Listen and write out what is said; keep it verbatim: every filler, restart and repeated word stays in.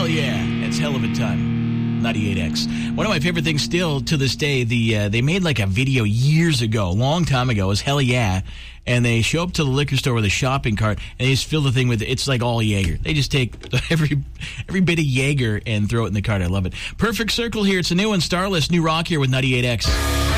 Hell yeah. It's hell of a time. ninety-eight X. One of my favorite things still to this day, the uh, they made like a video years ago, a long time ago, it was Hell Yeah. And they show up to the liquor store with a shopping cart, and they just fill the thing with, it's like all Jaeger. They just take every every bit of Jaeger and throw it in the cart. I love it. Perfect Circle here. It's a new one, Starless, new rock here with ninety-eight X.